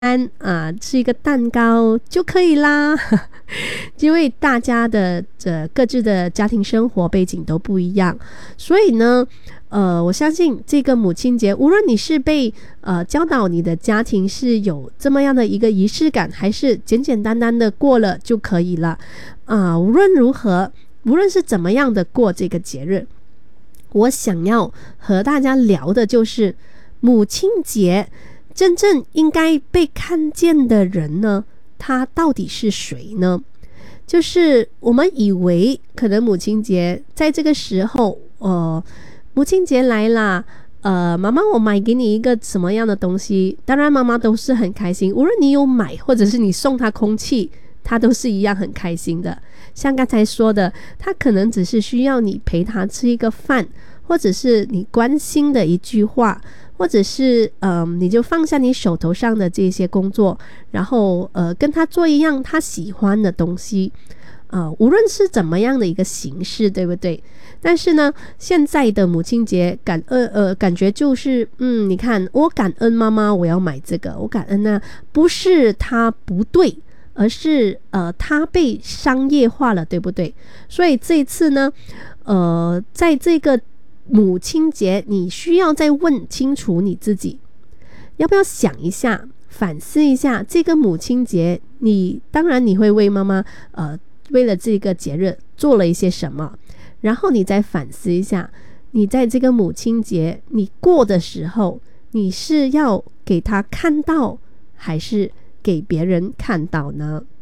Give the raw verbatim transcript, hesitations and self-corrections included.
啊，吃一个蛋糕就可以啦。因为大家的这各自的家庭生活背景都不一样，所以呢呃，我相信这个母亲节，无论你是被呃教导你的家庭是有这么样的一个仪式感，还是简简单单的过了就可以了啊、呃，无论如何，无论是怎么样的过这个节日，我想要和大家聊的就是母亲节真正应该被看见的人呢，他到底是谁呢？就是我们以为可能母亲节在这个时候，呃，母亲节来啦，呃，妈妈我买给你一个什么样的东西，当然妈妈都是很开心，无论你有买或者是你送她空气，她都是一样很开心的。像刚才说的，她可能只是需要你陪她吃一个饭，或者是你关心的一句话，或者是呃，你就放下你手头上的这些工作，然后呃，跟他做一样他喜欢的东西，呃，无论是怎么样的一个形式，对不对？但是呢，现在的母亲节感呃呃，感觉就是嗯，你看我感恩妈妈，我要买这个，我感恩呢，不是他不对，而是呃，它被商业化了，对不对？所以这一次呢，呃，在这个母亲节，你需要再问清楚你自己，要不要想一下，反思一下这个母亲节，你当然你会为妈妈呃，为了这个节日做了一些什么，然后你再反思一下，你在这个母亲节你过的时候，你是要给她看到，还是给别人看到呢？